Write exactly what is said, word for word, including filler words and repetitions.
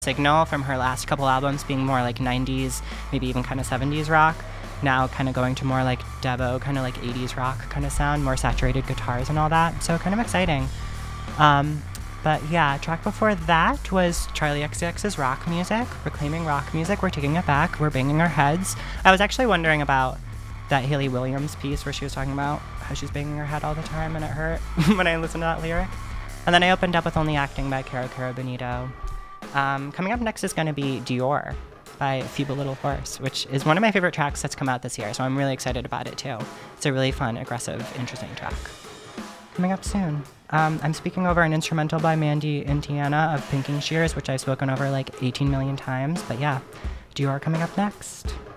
Signal from her last couple albums being more like nineties, maybe even kind of seventies rock. Now kind of going to more like Devo, kind of like eighties rock kind of sound, more saturated guitars and all that. So kind of exciting. Um, but yeah, track before that was Charlie X C X's Rock Music. Reclaiming rock music. We're taking it back. We're banging our heads. I was actually wondering about that Hayley Williams piece where she was talking about how she's banging her head all the time and it hurt when I listened to that lyric. And then I opened up with Only Acting by Caro Caro Bonito. Um, coming up next is going to be Dior by Feeble Little Horse, which is one of my favorite tracks that's come out this year, so I'm really excited about it too. It's a really fun, aggressive, interesting track. Coming up soon. Um, I'm speaking over an instrumental by Mandy Indiana of Pinking Shears, which I've spoken over like eighteen million times, but yeah, Dior coming up next.